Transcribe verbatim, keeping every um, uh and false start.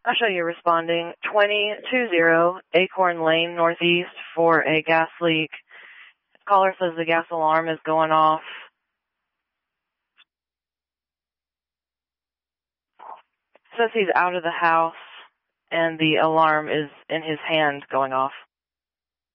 I'll show you responding. twenty twenty Acorn Lane Northeast for a gas leak. Caller says the gas alarm is going off. Says he's out of the house and the alarm is in his hand going off.